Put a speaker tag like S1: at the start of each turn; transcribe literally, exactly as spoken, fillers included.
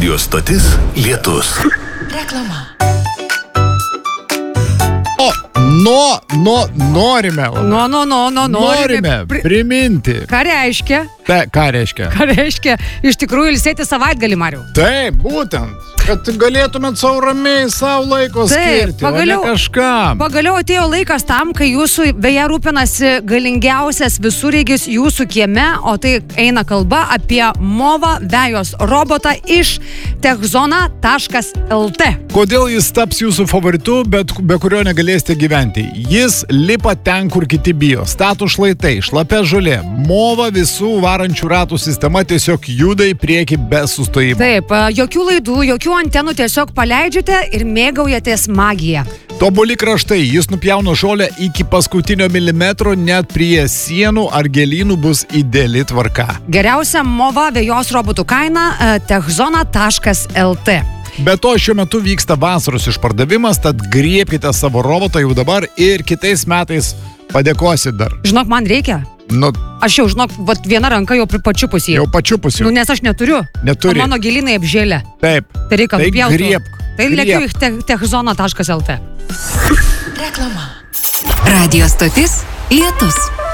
S1: Radio stotis Lietus.
S2: Reklama.
S3: O, no, no, norime.
S4: No, no, no, no,
S3: norime
S4: pri...
S3: priminti.
S4: Ką reiškia?
S3: Te, ką reiškia?
S4: Ką reiškia? Iš tikrųjų ilsėti savaitgalį, Mariau.
S3: Taip, būtent. Kad galėtumėt savo ramiai, savo laiko
S4: Taip,
S3: skirti,
S4: pagaliau,
S3: o ne kažkam.
S4: Pagaliau atėjo laikas tam, kai jūsų beje rūpinasi galingiausias visureigis jūsų kieme, o tai eina kalba apie Mova vejos robotą iš techzona taškas lt.
S3: Kodėl jis taps jūsų favoritu, bet be kurio negalėsite gyventi? Jis lipa ten, kur kiti bijo. Statų šlaitai, šlapia žolė. Mova visų varančių ratų sistema tiesiog juda į priekį be sustojimo.
S4: Taip, jokių laidų, jokių antenų, tiesiog paleidžiate ir mėgaujatės magiją.
S3: Tobuli kraštai, jis nupjauna žolę iki paskutinio milimetro, net prie sienų ar gėlynų bus ideali tvarka.
S4: Geriausia Mova vejos robotų kaina techzona taškas lt.
S3: Be to, šiuo metu vyksta vasaros išpardavimas, tad griebkite savo robotą jau dabar ir kitais metais padėkosit dar.
S4: Žinok, man reikia.
S3: Nu,
S4: aš jau, žinok, vat viena ranka jau pačiupus jį.
S3: Jau pačiupus jau.
S4: Nu, nes aš neturiu.
S3: Neturi.
S4: O mano gėlynai apžėlė.
S3: Taip.
S4: Tai reikia
S3: tai
S4: nupjauti.
S3: griebk.
S4: Tai lėkiu į te, techzona taškas lt.
S2: Reklama.
S5: Radio stotis Lietus.